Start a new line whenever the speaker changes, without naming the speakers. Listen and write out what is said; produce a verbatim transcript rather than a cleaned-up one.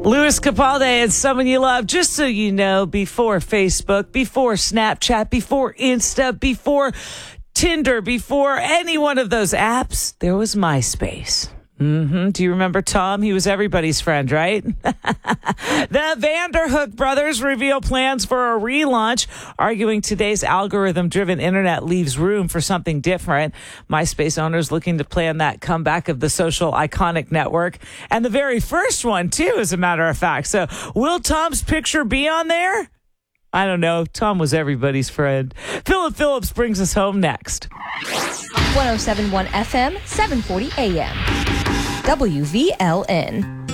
Louis Capaldi and Someone You Love. Just so you know, before Facebook, before Snapchat, before Insta, before Tinder, before any one of those apps, there was MySpace. Mm-hmm. Do you remember Tom? He was everybody's friend, right? The Vanderhook brothers reveal plans for a relaunch, arguing today's algorithm-driven internet leaves room for something different. MySpace owners looking to plan that comeback of the social iconic network. And the very first one, too, as a matter of fact. So will Tom's picture be on there? I don't know. Tom was everybody's friend. Philip Phillips brings us home next.
one oh seven point one F M, seven forty A M. W V L N.